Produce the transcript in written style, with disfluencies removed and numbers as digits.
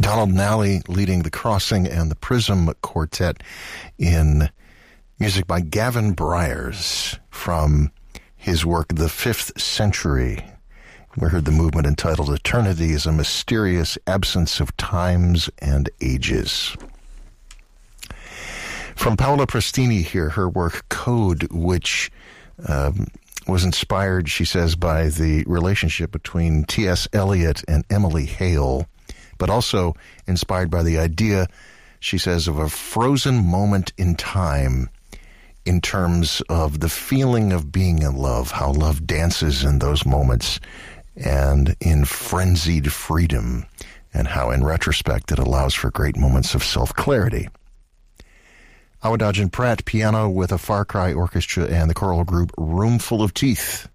Donald Nally leading the Crossing and the Prism Quartet in music by Gavin Bryars from his work The Fifth Century. We heard the movement entitled Eternity is a Mysterious Absence of Times and Ages. From Paola Prestini here, her work Code, which was inspired, she says, by the relationship between T.S. Eliot and Emily Hale, but also inspired by the idea, she says, of a frozen moment in time in terms of the feeling of being in love, how love dances in those moments and in frenzied freedom, and how in retrospect it allows for great moments of self-clarity. Awadagin Pratt, piano with a Far Cry Orchestra and the choral group Roomful of Teeth.